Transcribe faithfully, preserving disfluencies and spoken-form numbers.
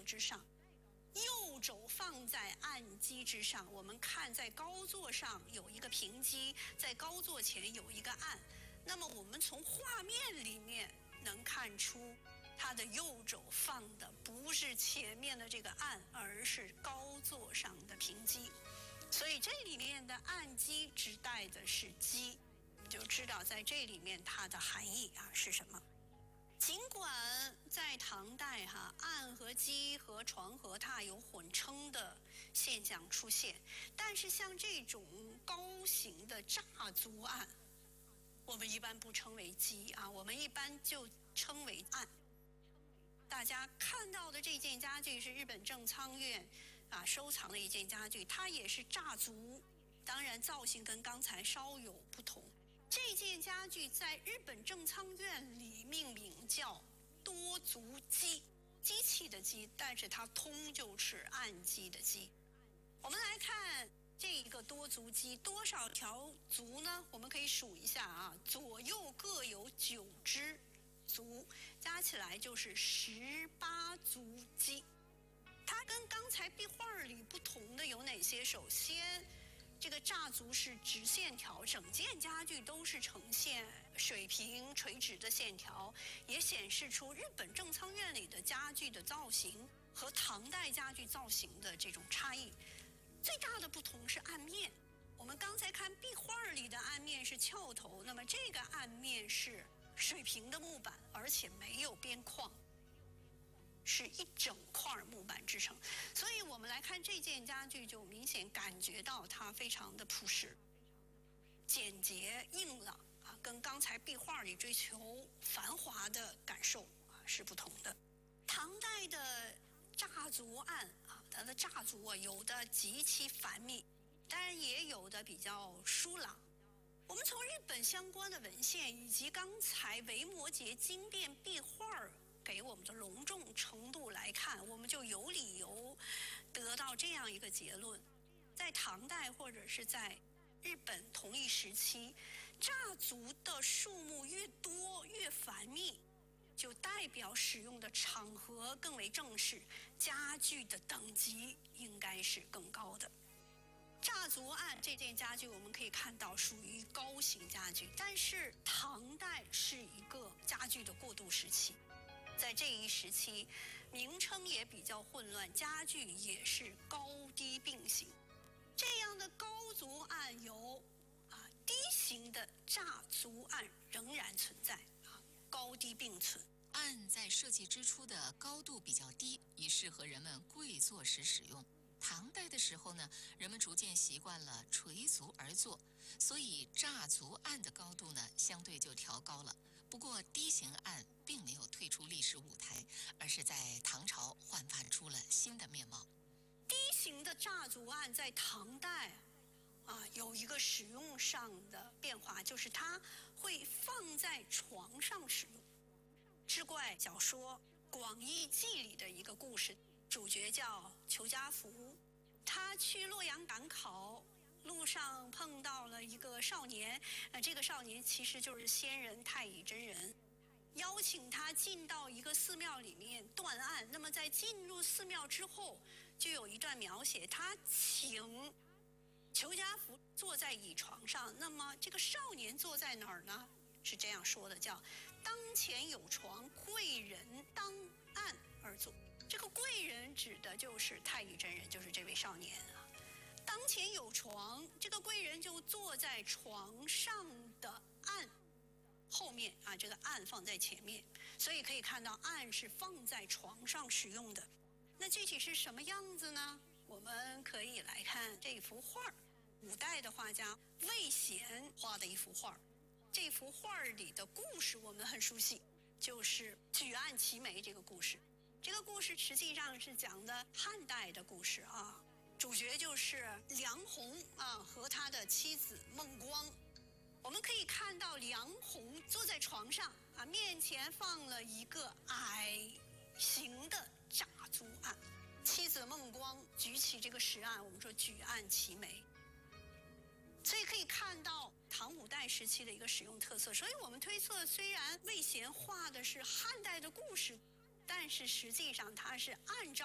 之上，右肘放在案基之上。我们看在高座上有一个平基，在高座前有一个案。那么我们从画面里面能看出，他的右肘放的不是前面的这个案，而是高座上的平基。所以这里面的案基指代的是基，我们就知道在这里面它的含义啊是什么。尽管在唐代哈、啊，案和基和床和榻有混称的现象出现，但是像这种高型的炸足案，我们一般不称为基啊，我们一般就称为案。大家看到的这件家具是日本正仓院啊收藏的一件家具，它也是炸足，当然造型跟刚才稍有不同。这件家具在日本正仓院里命名叫多足机，机器的机，但是它通就是案基的基。我们来看这个多足机多少条足呢？我们可以数一下啊，左右各有九只足，加起来就是十八足机。它跟刚才壁画里不同的有哪些？首先，这个炸足是直线条，整件家具都是呈现水平垂直的线条，也显示出日本正仓院里的家具的造型和唐代家具造型的这种差异。最大的不同是案面，我们刚才看壁画里的案面是翘头，那么这个案面是水平的木板，而且没有边框，是一整块木板制成。所以我们来看这件家具，就明显感觉到它非常的朴实、简洁、硬朗啊，跟刚才壁画里追求繁华的感受啊是不同的。唐代的炸足案啊，它的炸足啊，有的极其繁密，当然也有的比较疏朗。我们从日本相关的文献以及刚才维摩诘经殿壁画给我们的隆重程度来看，我们就有理由得到这样一个结论：在唐代或者是在日本同一时期，炸足的数目越多越繁密，就代表使用的场合更为正式，家具的等级应该是更高的。炸足案这件家具我们可以看到属于高型家具，但是唐代是一个家具的过渡时期，在这一时期名称也比较混乱，家具也是高低并行。这样的高足案有啊低型的炸足案仍然存在啊，高低并存。 案在设计之初的高度比较低，以适合人们跪坐时使用。唐代的时候呢，人们逐渐习惯了垂足而坐，所以炸足案的高度呢相对就调高了。不过低型案并没有退出历史舞台，而是在唐朝焕发出了新的面貌。 低型的炸足案在唐代啊有一个使用上的变化，就是它会放在床上使用。志怪小说《广义记》里的一个故事，主角叫裘家福，他去洛阳赶考，路上碰到了一个少年，呃，这个少年其实就是仙人太乙真人，邀请他进到一个寺庙里面断案。那么在进入寺庙之后，就有一段描写，他请裘家福坐在椅床上，那么这个少年坐在哪儿呢？是这样说的，叫当前有床，贵人当案而坐。这个贵人指的就是太乙真人，就是这位少年啊。当前有床，这个贵人就坐在床上的案后面啊，这个案放在前面，所以可以看到案是放在床上使用的。那具体是什么样子呢？我们可以来看这幅画，五代的画家魏贤画的一幅画。这幅画里的故事我们很熟悉，就是举案齐眉这个故事。这个故事实际上是讲的汉代的故事啊，主角就是梁鸿啊和他的妻子孟光。我们可以看到梁鸿坐在床上啊，面前放了一个矮型的炸足案，妻子孟光举起这个石案，我们说举案齐眉。所以可以看到唐五代时期的一个使用特色。所以我们推测，虽然魏贤画的是汉代的故事，但是实际上它是按照